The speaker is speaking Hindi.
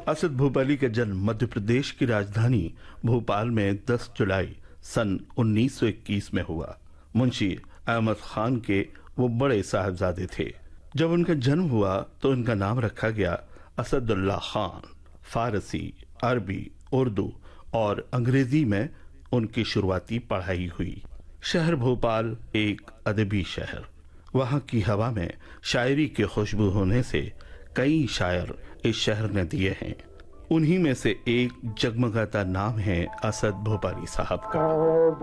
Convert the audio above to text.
असद भोपाली का जन्म मध्य प्रदेश की राजधानी भोपाल में 10 जुलाई सन 1921 में हुआ। मुंशी अहमद खान के वो बड़े साहबजादे थे। जब उनका जन्म हुआ तो उनका नाम रखा गया असदुल्ला खान। फारसी, अरबी, उर्दू और अंग्रेजी में उनकी शुरुआती पढ़ाई हुई। शहर भोपाल एक अदबी शहर। वहाँ की हवा में शायरी की खुशबू होने से कई शायर इस शहर ने दिए हैं। उन्हीं में से एक जगमगाता नाम है असद भोपाली साहब का।